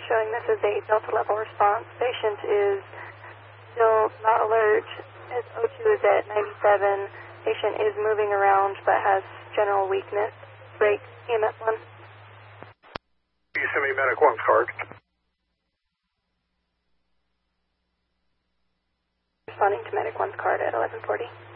showing this is a Delta level response. Patient is still not alert. His O2 is at 97. Patient is moving around but has general weakness. Break EMS 1. You send me Medic 1's card. Responding to Medic 1's card at 1140.